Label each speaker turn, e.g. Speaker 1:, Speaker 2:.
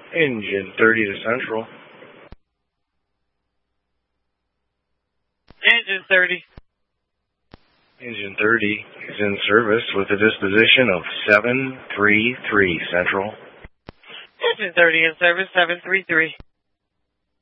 Speaker 1: Engine 30 to Central.
Speaker 2: Engine 30.
Speaker 1: Engine 30 is in service with a disposition of 733 Central.
Speaker 2: Engine 30 in service, 733.